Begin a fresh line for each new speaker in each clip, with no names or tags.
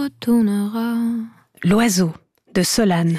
retournera.
L'oiseau de Solane.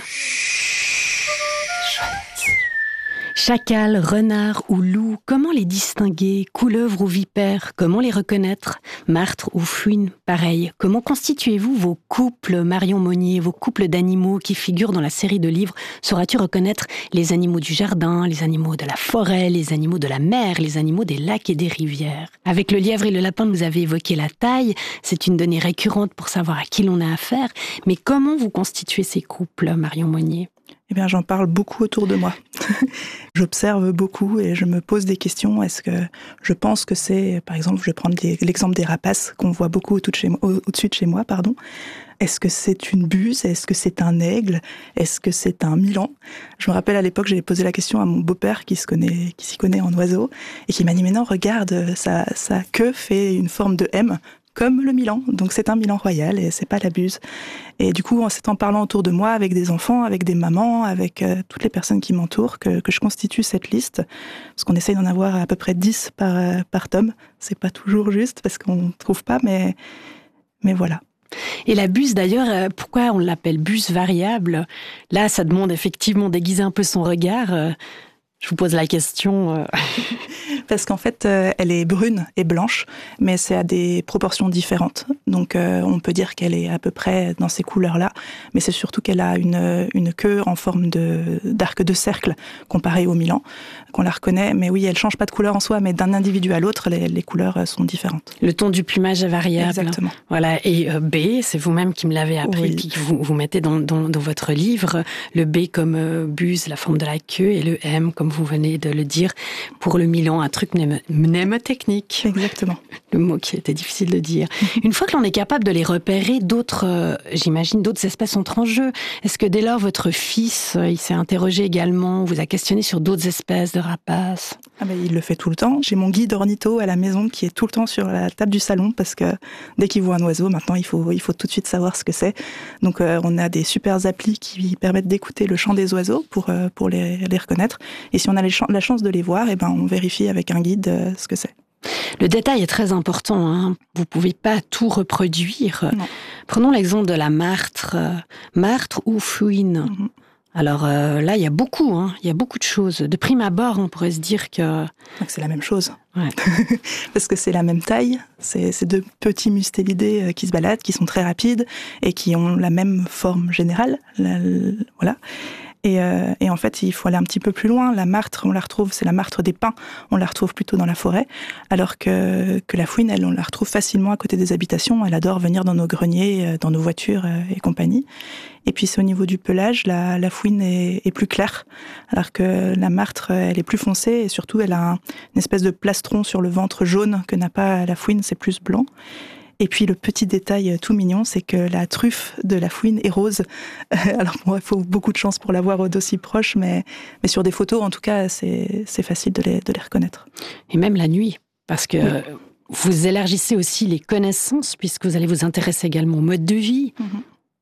Chacal, renard ou loup, comment les distinguer? Couleuvre ou vipère, comment les reconnaître? Martre ou fouine, pareil. Comment constituez-vous vos couples, Marion Monnier, vos couples d'animaux qui figurent dans la série de livres? Sauras-tu reconnaître les animaux du jardin, les animaux de la forêt, les animaux de la mer, les animaux des lacs et des rivières? Avec le lièvre et le lapin, vous avez évoqué la taille. C'est une donnée récurrente pour savoir à qui l'on a affaire. Mais comment vous constituez ces couples, Marion Monnier?
Eh bien, j'en parle beaucoup autour de moi. J'observe beaucoup et je me pose des questions. Est-ce que je pense que c'est, par exemple, je vais prendre l'exemple des rapaces qu'on voit beaucoup au-dessus de chez moi, pardon. Est-ce que c'est une buse? Est-ce que c'est un aigle? Est-ce que c'est un milan? Je me rappelle à l'époque, j'avais posé la question à mon beau-père qui s'y connaît en oiseaux et qui m'a dit, mais non, regarde, sa queue fait une forme de M, comme le milan. Donc c'est un milan royal et c'est pas la buse. Et du coup, c'est en parlant autour de moi, avec des enfants, avec des mamans, avec toutes les personnes qui m'entourent, que je constitue cette liste. Parce qu'on essaye d'en avoir à peu près 10 par tome. C'est pas toujours juste, parce qu'on ne trouve pas, mais voilà.
Et la buse, d'ailleurs, pourquoi on l'appelle buse variable? Là, ça demande effectivement d'aiguiser un peu son regard. Je vous pose la question.
Parce qu'en fait, elle est brune et blanche, mais c'est à des proportions différentes. Donc, on peut dire qu'elle est à peu près dans ces couleurs-là, mais c'est surtout qu'elle a une queue en forme d'arc de cercle, comparée au milan, qu'on la reconnaît. Mais oui, elle change pas de couleur en soi, mais d'un individu à l'autre, les couleurs sont différentes.
Le ton du plumage est variable.
Exactement.
Voilà. Et B, c'est vous-même qui me l'avez appris,
oui.
Puis que vous mettez dans votre livre, le B comme buse, la forme de la queue, et le M, comme vous venez de le dire, pour le milan, un truc mnémotechnique.
Exactement.
Le mot qui était difficile de dire. Une fois que l'on est capable de les repérer, j'imagine, d'autres espèces entrent en jeu. Est-ce que dès lors, votre fils, il s'est interrogé également, vous a questionné sur d'autres espèces de rapaces?
Il le fait tout le temps. J'ai mon guide ornitho à la maison qui est tout le temps sur la table du salon parce que dès qu'il voit un oiseau, maintenant, il faut tout de suite savoir ce que c'est. Donc, on a des super applis qui permettent d'écouter le chant des oiseaux pour les reconnaître. Et si on a la chance de les voir, on vérifie avec un guide ce que c'est.
Le détail est très important, hein. Vous ne pouvez pas tout reproduire.
Non.
Prenons l'exemple de la martre. Martre ou fouine. Mm-hmm. Alors là, il y a beaucoup de choses. De prime abord, on pourrait se dire que...
Donc c'est la même chose.
Ouais.
Parce que c'est la même taille. C'est deux petits mustélidés qui se baladent, qui sont très rapides et qui ont la même forme générale. Voilà. Et en fait, il faut aller un petit peu plus loin. La martre, on la retrouve, c'est la martre des pins. On la retrouve plutôt dans la forêt. Alors que la fouine, elle, on la retrouve facilement à côté des habitations. Elle adore venir dans nos greniers, dans nos voitures et compagnie. Et puis, c'est au niveau du pelage, la fouine est plus claire. Alors que la martre, elle est plus foncée. Et surtout, elle a une espèce de plastron sur le ventre jaune que n'a pas la fouine, c'est plus blanc. Et puis le petit détail tout mignon, c'est que la truffe de la fouine est rose. Alors il faut beaucoup de chance pour la voir d'aussi proche, mais sur des photos, en tout cas, c'est facile de les reconnaître.
Et même la nuit, parce que vous élargissez aussi les connaissances, puisque vous allez vous intéresser également au mode de vie. Mm-hmm.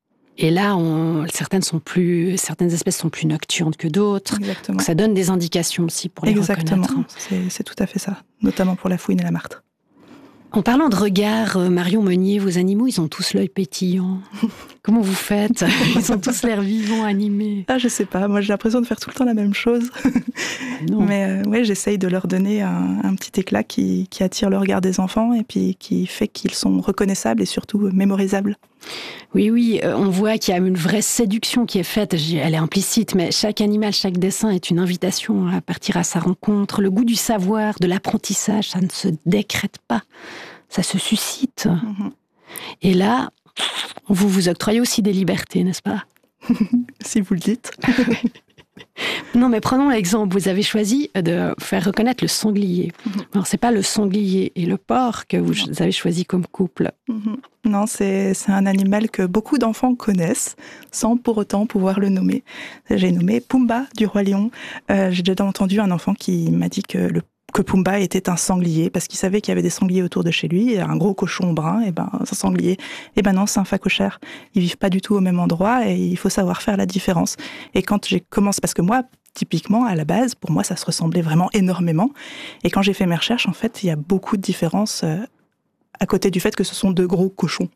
Et là, certaines espèces sont plus nocturnes que d'autres.
Exactement.
Donc ça donne des indications aussi pour les reconnaître.
Exactement, c'est tout à fait ça, notamment pour la fouine et la martre.
En parlant de regard, Marion Monnier, vos animaux, ils ont tous l'œil pétillant. Comment vous faites? Ils ont tous l'air vivants, animés.
Je sais pas. Moi, j'ai l'impression de faire tout le temps la même chose.
Non.
Mais j'essaye de leur donner un petit éclat qui attire le regard des enfants et puis qui fait qu'ils sont reconnaissables et surtout mémorisables.
Oui, on voit qu'il y a une vraie séduction qui est faite. Elle est implicite, mais chaque animal, chaque dessin est une invitation à partir à sa rencontre. Le goût du savoir, de l'apprentissage, ça ne se décrète pas. Ça se suscite. Mm-hmm. Et là, vous vous octroyez aussi des libertés, n'est-ce pas?
Si vous le dites.
Non, mais prenons l'exemple. Vous avez choisi de faire reconnaître le sanglier. Alors, c'est pas le sanglier et le porc que vous avez choisi comme couple.
Non, c'est un animal que beaucoup d'enfants connaissent, sans pour autant pouvoir le nommer. J'ai nommé Pumba du Roi Lion. J'ai déjà entendu un enfant qui m'a dit que Pumba était un sanglier, parce qu'il savait qu'il y avait des sangliers autour de chez lui, un gros cochon brun, et c'est un sanglier. Non, c'est un phacochère. Ils vivent pas du tout au même endroit, et il faut savoir faire la différence. Et quand j'ai commencé, parce que moi, typiquement, à la base, pour moi, ça se ressemblait vraiment énormément. Et quand j'ai fait mes recherches, en fait, il y a beaucoup de différences à côté du fait que ce sont deux gros cochons.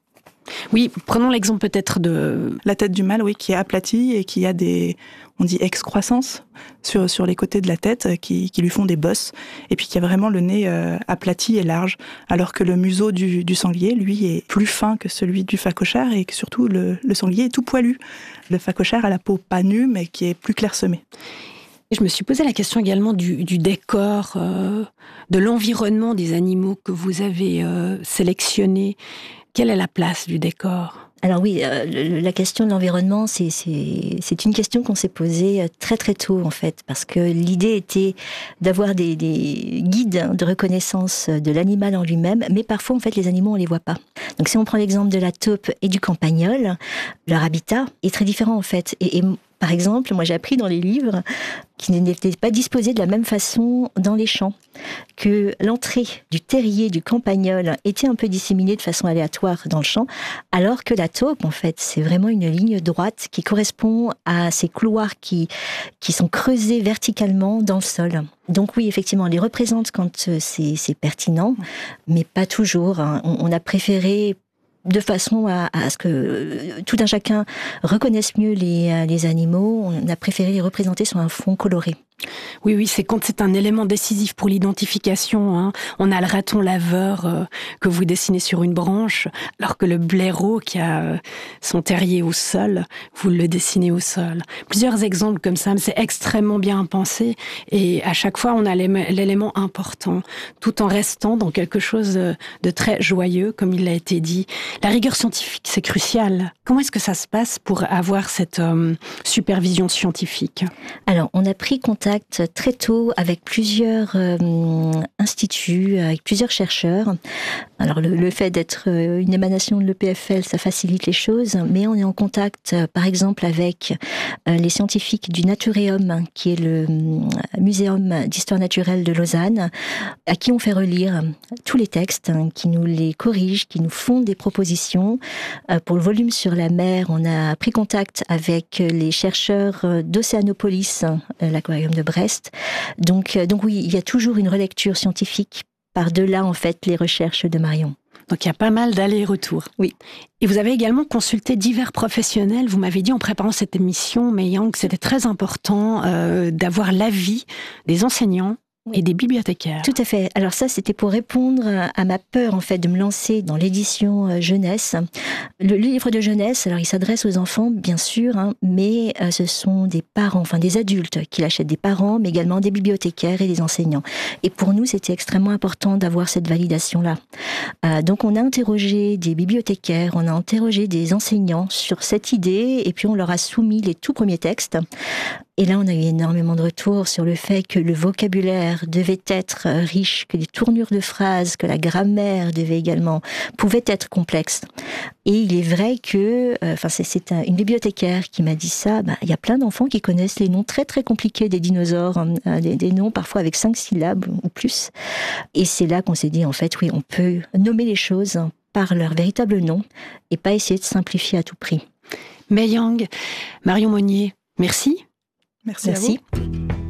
Oui, prenons l'exemple peut-être de...
La tête du mâle, oui, qui est aplatie et qui a on dit excroissance sur les côtés de la tête qui lui font des bosses, et puis qui a vraiment le nez aplati et large, alors que le museau du sanglier, lui, est plus fin que celui du phacochère, et que surtout le sanglier est tout poilu. Le phacochère a la peau pas nue, mais qui est plus clairsemée.
Je me suis posé la question également du décor, de l'environnement des animaux que vous avez sélectionnés. Quelle est la place du décor ?
Alors oui, la question de l'environnement, c'est une question qu'on s'est posée très très tôt en fait, parce que l'idée était d'avoir des guides de reconnaissance de l'animal en lui-même, mais parfois en fait les animaux on les voit pas. Donc si on prend l'exemple de la taupe et du campagnol, leur habitat est très différent en fait. Et par exemple, moi j'ai appris dans les livres qu'ils n'étaient pas disposés de la même façon dans les champs, que l'entrée du terrier du campagnol était un peu disséminée de façon aléatoire dans le champ, alors que la taupe, en fait, c'est vraiment une ligne droite qui correspond à ces couloirs qui sont creusés verticalement dans le sol. Donc oui, effectivement, on les représente quand c'est pertinent, mais pas toujours. On a préféré de façon à ce que tout un chacun reconnaisse mieux les animaux, on a préféré les représenter sur un fond coloré.
Oui, c'est quand c'est un élément décisif pour l'identification. Hein. On a le raton laveur que vous dessinez sur une branche, alors que le blaireau qui a son terrier au sol, vous le dessinez au sol. Plusieurs exemples comme ça, mais c'est extrêmement bien pensé, et à chaque fois on a l'élément important, tout en restant dans quelque chose de très joyeux, comme il l'a été dit. La rigueur scientifique, c'est crucial. Comment est-ce que ça se passe pour avoir cette supervision scientifique ?
Alors, on a pris contact très tôt avec plusieurs instituts, avec plusieurs chercheurs. Alors, le fait d'être une émanation de l'EPFL, ça facilite les choses, mais on est en contact, par exemple, avec les scientifiques du Natureum, qui est le Muséum d'histoire naturelle de Lausanne, à qui on fait relire tous les textes, qui nous les corrigent, qui nous font des propositions. Pour le volume sur la mer, on a pris contact avec les chercheurs d'Océanopolis, l'aquarium de Brest. Donc oui, il y a toujours une relecture scientifique par-delà, en fait, les recherches de Marion.
Donc il y a pas mal d'allers-retours.
Oui.
Et vous avez également consulté divers professionnels. Vous m'avez dit en préparant cette émission, Mei-Yang, que c'était très important d'avoir l'avis des enseignants et des bibliothécaires.
Tout à fait. Alors ça, c'était pour répondre à ma peur, en fait, de me lancer dans l'édition jeunesse. Le livre de jeunesse, alors il s'adresse aux enfants, bien sûr, mais ce sont des parents, enfin des adultes qui l'achètent, des parents, mais également des bibliothécaires et des enseignants. Et pour nous, c'était extrêmement important d'avoir cette validation-là. Donc on a interrogé des bibliothécaires, on a interrogé des enseignants sur cette idée, et puis on leur a soumis les tout premiers textes. Et là, on a eu énormément de retours sur le fait que le vocabulaire devait être riche, que les tournures de phrases, que la grammaire pouvait être complexe. Et il est vrai que, c'est une bibliothécaire qui m'a dit ça, il y a plein d'enfants qui connaissent les noms très très compliqués des dinosaures, des noms parfois avec 5 syllabes ou plus. Et c'est là qu'on s'est dit, en fait, oui, on peut nommer les choses par leur véritable nom et pas essayer de simplifier à tout prix.
Mei-Yang, Marion Monnier, merci.
Merci à vous.